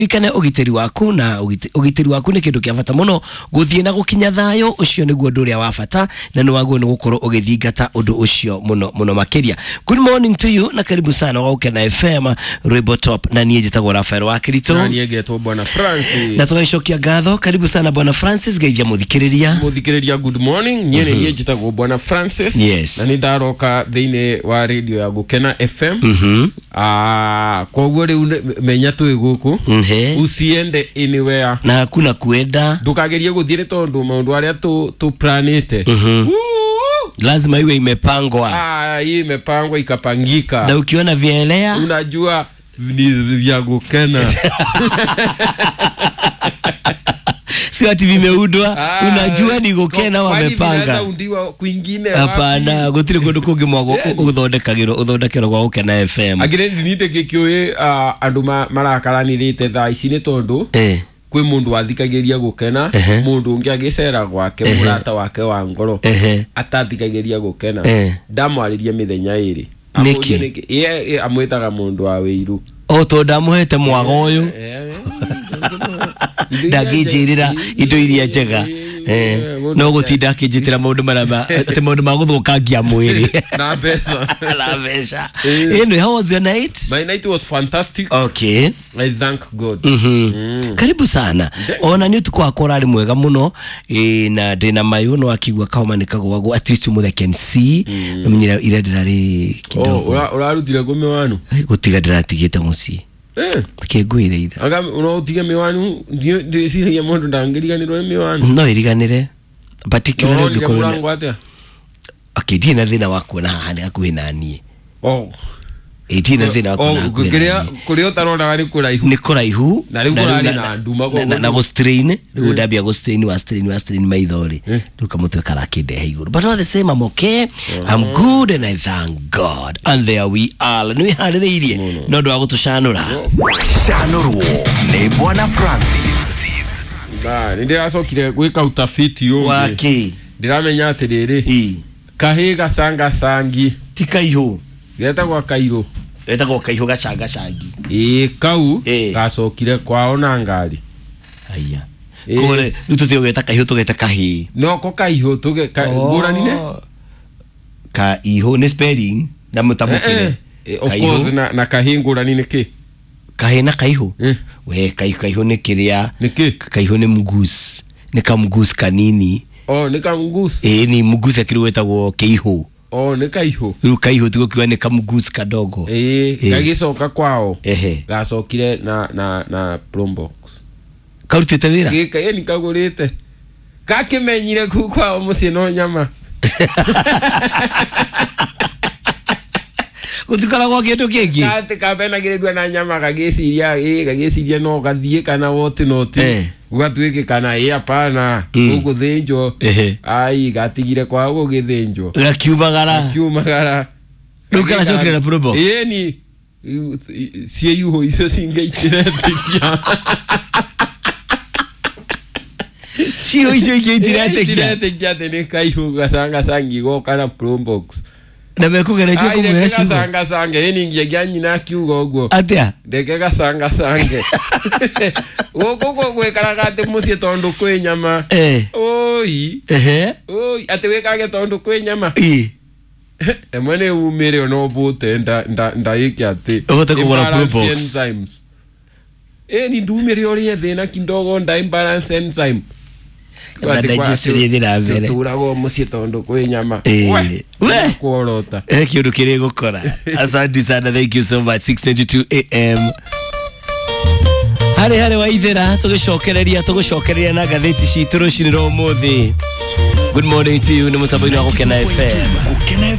ikane ugiteri waku na ugiteri waku ni kindu kia bata muno guthie na gukinya thayo ucio niguo ndu ria wa bata na ni waguo ni gukorwo ugithingata undu ucio muno makiria. Good morning to you na karibu sana wa Ukena FM Rwimbo Top na niye jitagwo Rafael wa Kirito na niye getwo Bwana Francis na tugacokia gatho. Karibu sana Bwana Francis geithia muthikiriria good morning. Niye jitagwo Bwana Francis. Yes. Na ni ndaroka thiine wa radio ya Ukena FM. Kwa uguo riu menya twi guku usiende anywhere na hakuna kuenda ndukagerie guthire tondu maundu aria tu planete lazima iwe imepangwa. Hii imepangwa ikapangika na ukiona vielea unajua ni vya Ukena. si ati vimeudwa unajua ni Ukena wamepanga kwingine. Hapana, gutire kundu kungi mwago uthondekero gwa Ukena FM. Agire ninde gikioe andu marakaranirite thaa ici ni tondu kwi mundu wathikagiria Ukena mundu ungi agicera gwake murata wake wa ngoro atathikagiria Ukena ndamwaririe mithenya iri niki ye amwitaga mundu wa wiru to ndamuhete mwago uyu ndagijirira indo iria njega no gutinda akijitira maundu marama ati maundu ma guthukangia mwiri na pesa anyway, how was your night? My night was fantastic. Okay, I thank God. Karibu sana. Ona ni utuko akorari mwega muno na ndina mayu no akigwa kauma nikagwago at least mother can see na mnyira ire ndirari kidogo urarutire gome wanu gutiga ndiratigite muci kigwire ida aga unotige miwanu ndio siriya mundu ndangiriganirwo miwanu no iriganire particularly because akidi na thina wako na hane akuhe nani Etina thina wako na kuria utarona wari kuraihu ni kuraihu na riu kurari na nduma na go strain riu ndabia go strain maithori ndukamutwe karakinde heiguru. But all the same I'm okay. I'm good and I thank God. And there we are. Ni harireirie no ndo agutushanura shanurwo ni Bwana Francis. Ndiracokire gwika utafiti wake ndiramenya atiriri kahiga sanga sangi tikaihu getagwa kairo kaihu gacanga cangi kau gacokire kwao na ngari aya kore nututio geta kaihu tugeta kahi no ko kaihu tuge nguranine kaihu ni spelling na mutamukire of course na kahi nguranine ki kahi na kaihu we kaihu ni kiria kaihu ni mgus ni kamgus kanini ni kamgus ni mgus akiriwetagwo kaihu ni kaihu kaihu tigo kiwa ni kamgus kadogo gagicoka kwao gacokire na plumbox karutite wira ni kagurite kakimenyire ku kwao mucie no nyama utukala kwa kindu kingi ati kabena giredwa na nyama kagiciria no gathie kana wote ugatwike kana hapana uguthinjo ai gatigire kwa gugithinjo gakiumagara nukala chokira na probo ni sie yuho iso singeitire tikia sio iso ingeitire tikia tene kaihu gasanga sangi go kana plumbox na mekugera cyo kumwera shugo gasanga sange ni ngiye gyanyina kiugo gwo atia ndeke gasanga sange uko gwekaragate mucie tondu kwi nyama oi ati wekage tondu kwi nyama emwe umire no bute nda iki ati ote kugura probox enzymes ni ndumire ori thina kindogo nda imbalance enzyme na digestion ithira mbere turago mucie tondu kwi nyama we kuorota kindu kiri gukora. Asante sana, thank you so much. 6:22 AM hare waithera tugicokereria na gatheti citu ruciniro umuthi. Good morning to you, ni mutabani wa Ukena FM.